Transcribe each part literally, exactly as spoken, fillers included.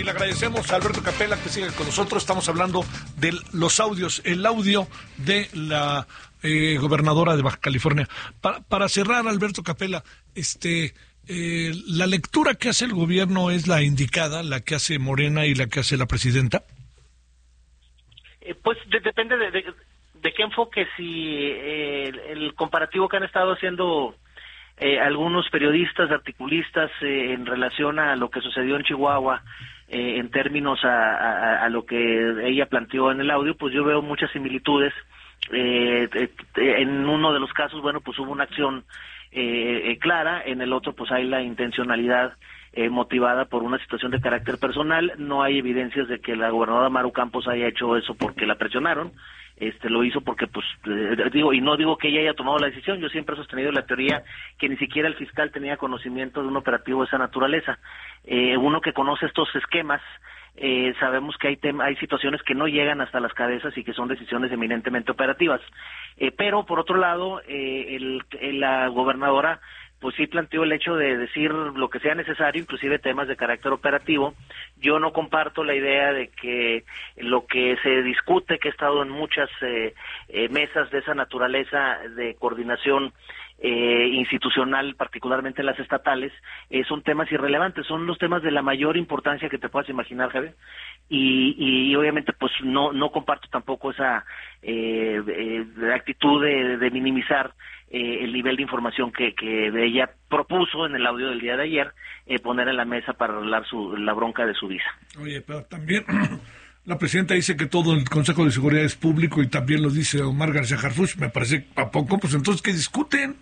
y le agradecemos a Alberto Capella que sigue con nosotros. Estamos hablando de los audios, el audio de la eh, gobernadora de Baja California. Para, para cerrar, Alberto Capella, este, eh, ¿la lectura que hace el gobierno es la indicada, la que hace Morena y la que hace la presidenta? Eh, pues de, depende de, de, de qué enfoque. Si eh, el, el comparativo que han estado haciendo eh, algunos periodistas, articulistas eh, en relación a lo que sucedió en Chihuahua, eh, en términos a, a, a lo que ella planteó en el audio, pues yo veo muchas similitudes. Eh, eh, en uno de los casos, bueno, pues hubo una acción eh, eh, clara, en el otro pues hay la intencionalidad Eh, motivada por una situación de carácter personal. No hay evidencias de que la gobernadora Maru Campos haya hecho eso porque la presionaron. Este lo hizo porque, pues, eh, digo, y no digo que ella haya tomado la decisión. Yo siempre he sostenido la teoría que ni siquiera el fiscal tenía conocimiento de un operativo de esa naturaleza. Eh, uno que conoce estos esquemas, eh, sabemos que hay tem- hay situaciones que no llegan hasta las cabezas y que son decisiones eminentemente operativas. Eh, pero, por otro lado, eh, el, el, la gobernadora pues sí planteó el hecho de decir lo que sea necesario, inclusive temas de carácter operativo. Yo no comparto la idea de que lo que se discute, que he estado en muchas eh, eh, mesas de esa naturaleza de coordinación eh, institucional, particularmente las estatales, eh, son temas irrelevantes, son los temas de la mayor importancia que te puedas imaginar, Javier. Y, y obviamente pues no no comparto tampoco esa eh, eh, actitud de, de minimizar Eh, el nivel de información que, que ella propuso en el audio del día de ayer, eh, poner en la mesa para arreglar su, la bronca de su visa. Oye, pero también la presidenta dice que todo el Consejo de Seguridad es público y también lo dice Omar García Harfuch. Me parece a poco, pues entonces, ¿qué discuten?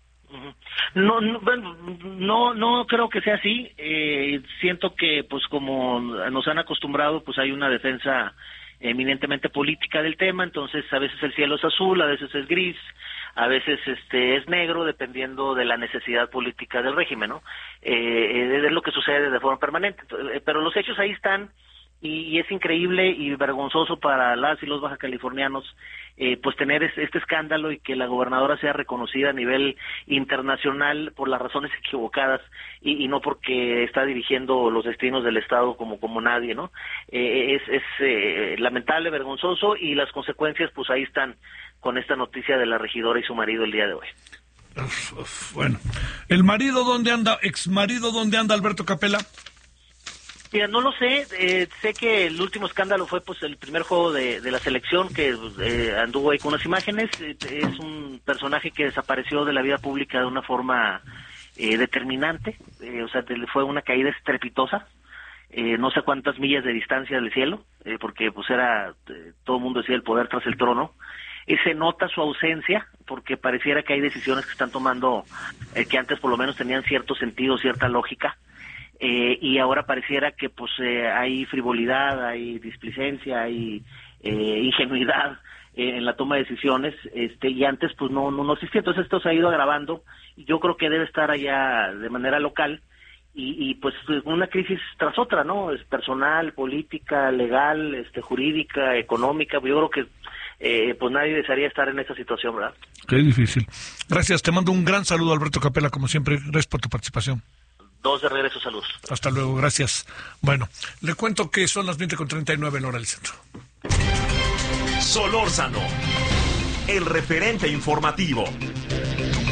No, no, bueno, no, no creo que sea así. Eh, siento que, pues como nos han acostumbrado, pues hay una defensa eminentemente política del tema. Entonces a veces el cielo es azul, a veces es gris, a veces este es negro, dependiendo de la necesidad política del régimen, ¿no? Eh, es lo que sucede de forma permanente. Pero los hechos ahí están, y, y es increíble y vergonzoso para las y los baja californianos eh, pues tener este, este escándalo, y que la gobernadora sea reconocida a nivel internacional por las razones equivocadas y, y no porque está dirigiendo los destinos del Estado como como nadie, ¿no? Eh, es es eh, lamentable, vergonzoso, y las consecuencias pues ahí están con esta noticia de la regidora y su marido el día de hoy. Uf, uf, bueno, ¿el marido dónde anda? ¿Ex marido dónde anda, Alberto Capella? Mira, no lo sé, eh, sé que el último escándalo fue pues el primer juego de, de la selección, que eh, anduvo ahí con unas imágenes. Eh, es un personaje que desapareció de la vida pública de una forma eh, determinante, eh, o sea, fue una caída estrepitosa, eh, no sé cuántas millas de distancia del cielo, eh, porque pues era, eh, todo el mundo decía el poder tras el trono. Y se nota su ausencia, porque pareciera que hay decisiones que están tomando, eh, que antes por lo menos tenían cierto sentido, cierta lógica. Eh, y ahora pareciera que pues eh, hay frivolidad, hay displicencia, hay eh, ingenuidad eh, en la toma de decisiones, este y antes pues no, no no existía. Entonces esto se ha ido agravando, y yo creo que debe estar allá de manera local, y, y pues una crisis tras otra, ¿no? Es personal, política, legal, este jurídica, económica. Yo creo que eh, pues nadie desearía estar en esa situación, ¿verdad? Qué difícil. Gracias, te mando un gran saludo, Alberto Capella, como siempre. Gracias por tu participación. Dos de regreso, saludos. Hasta luego, gracias. Bueno, le cuento que son las veinte con treinta y nueve en hora del centro. Solórzano, el referente informativo.